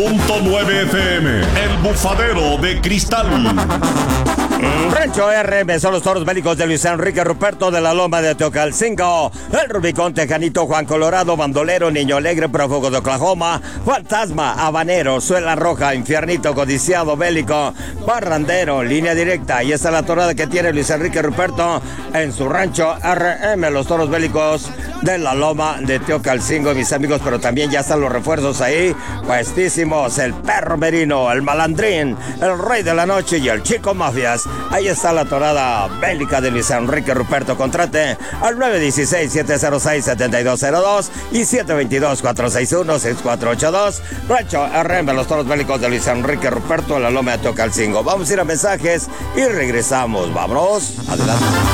.9 FM, el bufadero de cristal. Rancho RM son los toros bélicos de Luis Enrique Ruperto de la Loma de Teocalcingo. El Rubicón Tejanito, Juan Colorado, Bandolero, Niño Alegre, Prófugo de Oklahoma, Fantasma, Habanero, Suela Roja, Infiernito, Codiciado, Bélico, Parrandero, Línea Directa. Ahí está la torada que tiene Luis Enrique Ruperto en su Rancho RM, los toros bélicos de la Loma de Teocalcingo, mis amigos. Pero también ya están los refuerzos ahí, puestísimos: el Perro Merino, el Malandrín, el Rey de la Noche y el Chico Mafias. Ahí está la torada bélica de Luis Enrique Ruperto. Contrate al 916-706-7202 y 722-461-6482. Rancho RM, los toros bélicos de Luis Enrique Ruperto en la Loma de Teocalcingo. Vamos a ir a mensajes y regresamos. Vámonos. Adelante.